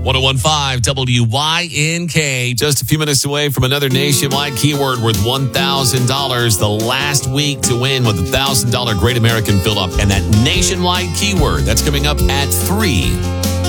1015 WYNK. Just a few minutes away from another nationwide keyword worth $1,000. The last week to win with a $1,000 Great American Fill-Up. And that nationwide keyword, that's coming up at 3.